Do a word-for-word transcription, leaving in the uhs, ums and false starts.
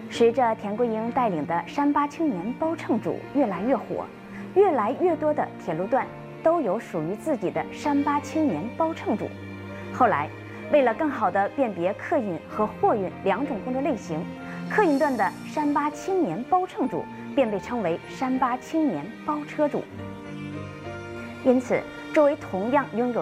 随着田桂英带领的三八青年包乘组越来越火，越来越多的铁路段都有属于自己的三八青年包乘组。后来，为了更好地辨别客运和货运两种工作类型，客运段的三八青年包乘组便被称为三八青年包车组。因此，作为同样拥有